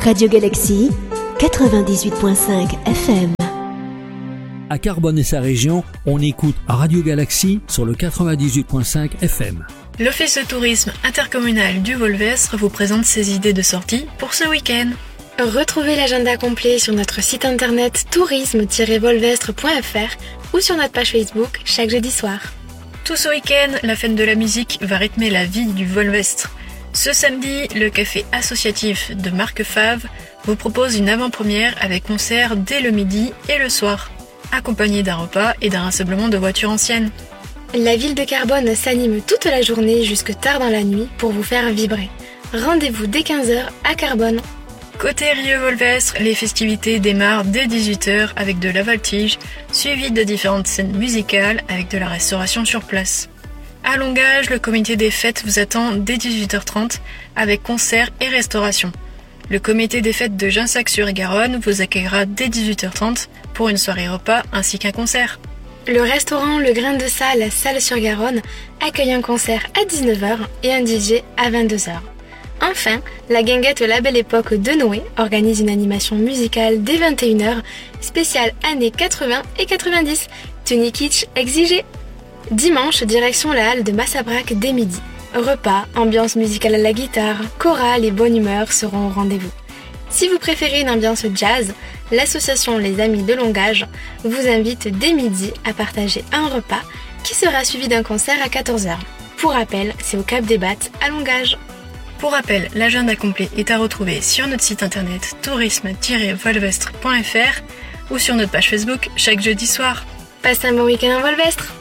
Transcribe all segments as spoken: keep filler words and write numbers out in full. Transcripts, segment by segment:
Radio Galaxie, quatre-vingt-dix-huit virgule cinq F M. À Carbone et sa région, on écoute Radio Galaxie sur le quatre-vingt-dix-huit virgule cinq F M. L'Office de tourisme intercommunal du Volvestre vous présente ses idées de sortie pour ce week-end. Retrouvez l'agenda complet sur notre site internet tourisme tiret volvestre point f r ou sur notre page Facebook chaque jeudi soir. Tout ce week-end, la fête de la musique va rythmer la vie du Volvestre. Ce samedi, le café associatif de Marc Favre vous propose une avant-première avec concert dès le midi et le soir, accompagné d'un repas et d'un rassemblement de voitures anciennes. La ville de Carbone s'anime toute la journée jusque tard dans la nuit pour vous faire vibrer. Rendez-vous dès quinze heures à Carbone. Côté Rieux-Volvestre, les festivités démarrent dès dix-huit heures avec de la voltige, suivi de différentes scènes musicales avec de la restauration sur place. À Longage, le comité des fêtes vous attend dès dix-huit heures trente avec concert et restauration. Le comité des fêtes de Ginsac-sur-Garonne vous accueillera dès dix-huit heures trente pour une soirée repas ainsi qu'un concert. Le restaurant Le Grain de Salle, Salle-sur-Garonne, accueille un concert à dix-neuf heures et un D J à vingt-deux heures. Enfin, la guinguette La Belle Époque de Noé organise une animation musicale dès vingt et une heures, spéciale années quatre-vingts et quatre-vingt-dix, tenue kitsch exigée. Dimanche, direction la halle de Massabrac dès midi. Repas, ambiance musicale à la guitare, chorale et bonne humeur seront au rendez-vous. Si vous préférez une ambiance jazz, l'association Les Amis de Longage vous invite dès midi à partager un repas qui sera suivi d'un concert à quatorze heures. Pour rappel, c'est au Cap des Battes à Longage. Pour rappel, l'agenda complet est à retrouver sur notre site internet tourisme tiret volvestre point f r ou sur notre page Facebook chaque jeudi soir. Passez un bon week-end en Volvestre.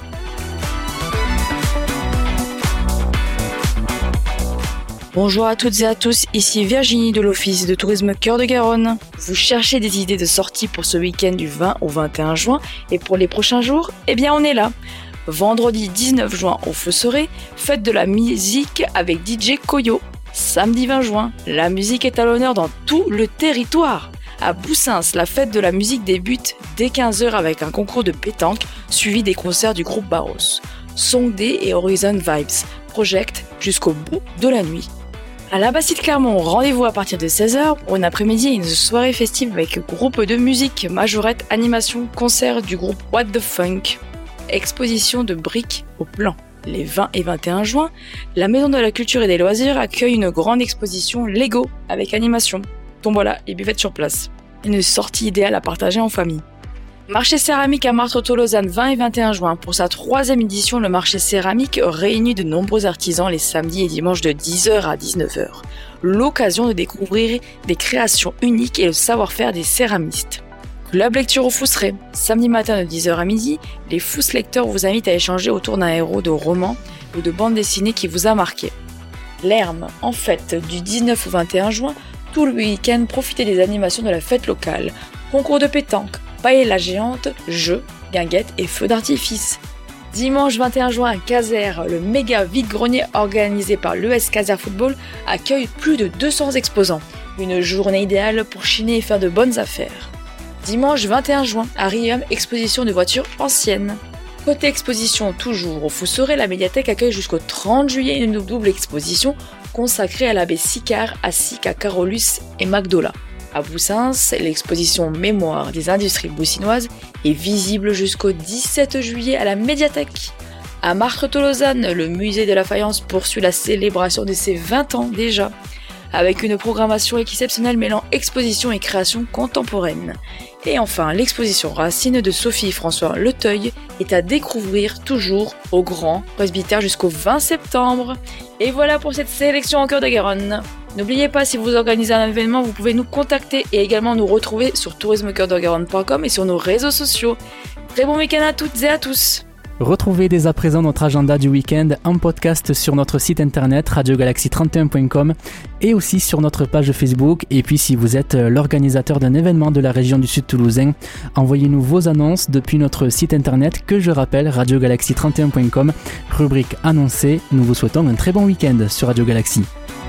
Bonjour à toutes et à tous, ici Virginie de l'Office de tourisme Cœur de Garonne. Vous cherchez des idées de sortie pour ce week-end du vingt au vingt et un juin et pour les prochains jours? Eh bien on est là. Vendredi dix-neuf juin au Feu-Serré, fête de la musique avec D J Koyo. Samedi vingt juin, la musique est à l'honneur dans tout le territoire. À Boussins, la fête de la musique débute dès quinze heures avec un concours de pétanque suivi des concerts du groupe Barros. Songday et Horizon Vibes project jusqu'au bout de la nuit. À la Bastide Clermont, rendez-vous à partir de seize heures pour une après-midi et une soirée festive avec groupe de musique, majorette, animation, concert du groupe What the Funk. Exposition de briques au plan. Les vingt et vingt et un juin, la Maison de la Culture et des Loisirs accueille une grande exposition Lego avec animation, tombola et buvette sur place. Une sortie idéale à partager en famille. Marché céramique à Martres-Tolosane vingt et vingt et un juin. Pour sa troisième édition, le marché céramique réunit de nombreux artisans les samedis et dimanches de dix heures à dix-neuf heures. L'occasion de découvrir des créations uniques et le savoir-faire des céramistes. Club lecture au Fousseret. Samedi matin de dix heures à midi, les Fous lecteurs vous invitent à échanger autour d'un héros de roman ou de bande dessinée qui vous a marqué. L'Herme, en fête du dix-neuf au vingt et un juin, tout le week-end, profitez des animations de la fête locale. Concours de pétanque, paella géante, jeux, guinguettes et feux d'artifice. Dimanche vingt et un juin à Caser, le méga vide-grenier organisé par l'E S Caser Football accueille plus de deux cents exposants. Une journée idéale pour chiner et faire de bonnes affaires. Dimanche vingt et un juin, à Riom, exposition de voitures anciennes. Côté exposition, toujours au Fou-Seré, la médiathèque accueille jusqu'au trente juillet une double exposition consacrée à l'abbé Sicard, ainsi qu'à Carolus et Magdola. À Boussins, l'exposition Mémoire des industries boussinoises est visible jusqu'au dix-sept juillet à la médiathèque. À Martres-Tolosane, le musée de la faïence poursuit la célébration de ses vingt ans déjà, avec une programmation exceptionnelle mêlant exposition et création contemporaine. Et enfin, l'exposition Racines de Sophie-François Leteuil est à découvrir toujours au Grand Presbytère jusqu'au vingt septembre. Et voilà pour cette sélection en Cœur de Garonne. N'oubliez pas, si vous organisez un événement, vous pouvez nous contacter et également nous retrouver sur tourisme cœur de garonne point com et sur nos réseaux sociaux. Très bon week-end à toutes et à tous. Retrouvez dès à présent notre agenda du week-end en podcast sur notre site internet radio galaxie trente et un point com et aussi sur notre page Facebook. Et puis si vous êtes l'organisateur d'un événement de la région du Sud Toulousain, envoyez-nous vos annonces depuis notre site internet que je rappelle, radio galaxie trente et un point com, rubrique annoncée. Nous vous souhaitons un très bon week-end sur Radio Galaxie.